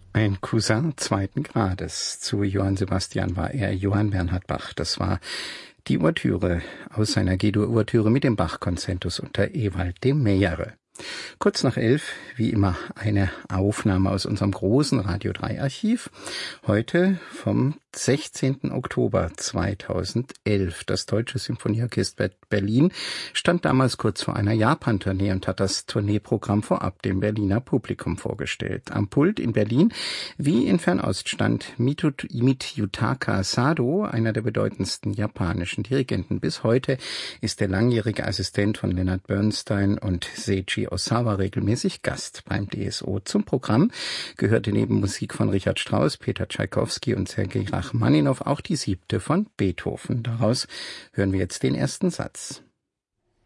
Ein Cousin zweiten Grades. Zu Johann Sebastian war er Johann Bernhard Bach. Das war die Ouvertüre aus seiner G-Dur-Ouvertüre mit dem Bach-Konzertus unter Ewald de Meyere. Kurz nach 11, wie immer, eine Aufnahme aus unserem großen Radio 3 Archiv. Heute vom 16. Oktober 2011. Das Deutsche Symphonieorchester Berlin stand damals kurz vor einer Japan-Tournee und hat das Tourneeprogramm vorab dem Berliner Publikum vorgestellt. Am Pult in Berlin, wie in Fernost, stand Mitsuhisa Sado, einer der bedeutendsten japanischen Dirigenten. Bis heute ist der langjährige Assistent von Leonard Bernstein und Seiji Osawa regelmäßig Gast beim DSO. Zum Programm gehörte neben Musik von Richard Strauss, Peter Tschaikowski und Sergei Rachmaninow auch die 7. von Beethoven. Daraus hören wir jetzt den ersten Satz.